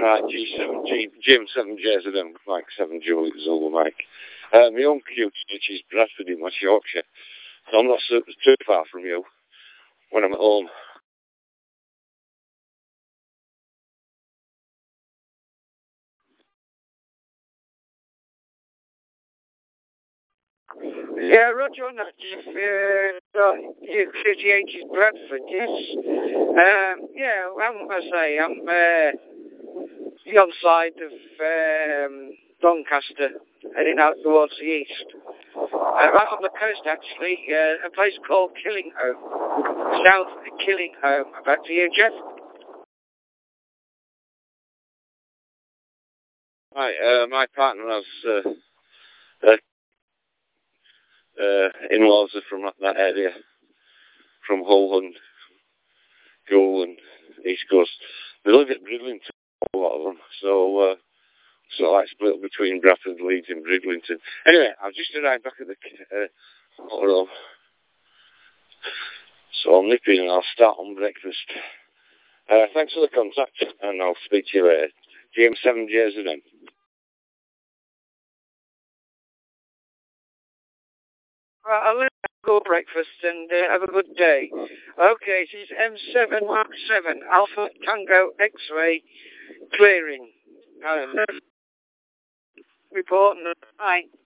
Right, G7, Jim 7JZM, Mike 7 Juliet Zulu Mike. My own cute which is Bradford in West Yorkshire, so I'm not too far from you when I'm at home. Yeah, Roger on that, Jeff. U38 is Bradford, yes. Yeah, I'm the other side of Doncaster, heading out towards the east. Right on the coast, actually, a place called Killingholme, south of Killingholme. Back to you, Jeff. Hi, my partner has in-laws are from that area, from Hull and Goole and East Coast. They live at Bridlington, a lot of them, so sort of like split between Bradford, Leeds and Bridlington. Anyway, I've just arrived back at the motorhome, so I'll nip in and I'll start on breakfast. Thanks for the contact, and I'll speak to you later. James 7JZM. Right, I'll let you go breakfast and have a good day. Okay, this is M7 Mark 7, Alpha Tango X-Ray, clearing. Reporting. Bye.